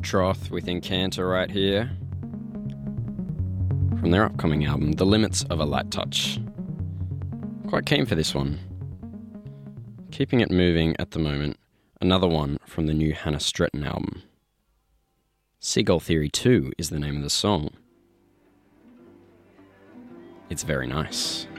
Troth with Encanter right here. From their upcoming album, The Limits of a Light Touch. Quite keen for this one. Keeping it moving at the moment, another one from the new Hannah Stretton album. Seagull Theory 2 is the name of the song. It's very nice.